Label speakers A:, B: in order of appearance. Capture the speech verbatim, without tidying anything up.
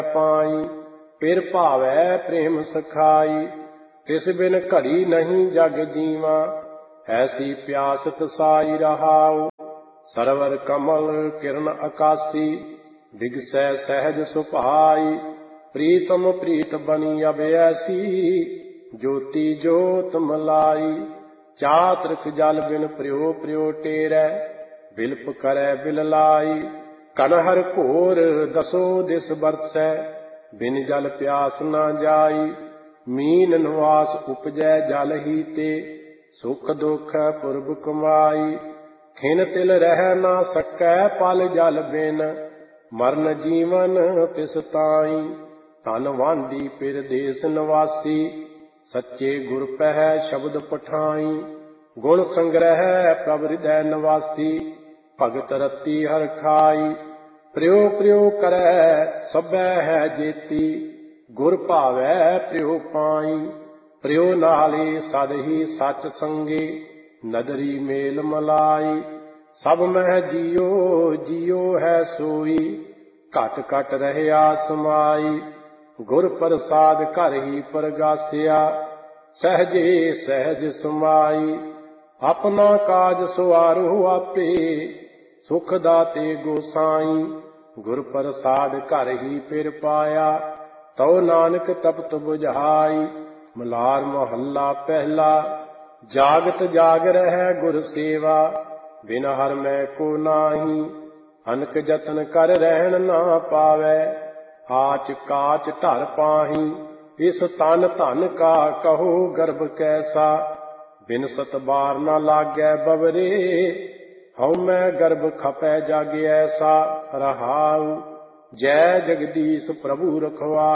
A: पाई। फिर भावै प्रेम सखाई, तिस बिन घड़ी नहीं जग जीवा। ऐसी प्यास तसाई रहाऊ, सरवर कमल किरण आकाशी। डिगसै सहज सुभाई, प्रीतम प्रीत बनी अब ऐसी। ज्योति जोत मलाई, चातृक जल बिन प्रियो प्रियो टेरै। बिलप करै बिल लाई, कनहर घोर दसो दिस बरसै। बिन जल प्यास न जाई, मीन निवास उपजै जल ही ते। सुख दुख पुरब कमाई, खिन तिल रह न सकै पल जल बिन। मਰਨ जीवन तिस ताई, धन वांदी पिर देश निवासी। सच्चे गुर पह शब्द पठाई, गुण संग्रह प्रभ हृदय निवासी। भगत रति हर खाई, प्रियो प्रियो करै सभै है जेती। गुर भावै प्रियो पाई, प्रियो नाले सद ही सच संगे। नदरी मेल मलाई, सब मह जियो जियो है सोई। घट घट रहया समाई, गुर प्रसाद घर ही परगासिया। सहजे सहज समाई, अपना काज सवारो आपे। सुख दाते गोसाई, गुर प्रसाद घर ही फिर पाया। तो नानक तपत बुझाई, मलार मोहल्ला पहला। जागत जाग रह गुर सेवा, बिन हर मैं को नाही। अनक जतन कर रहन ना पावै, आच काच ढर पाही। इस तन धन का कहो गर्भ कैसा। बिन सत बार न लागै बवरे, हਉ मैं गर्भ खपै जग ऐसा। रहाउ, जय जगदीश प्रभु रखवा।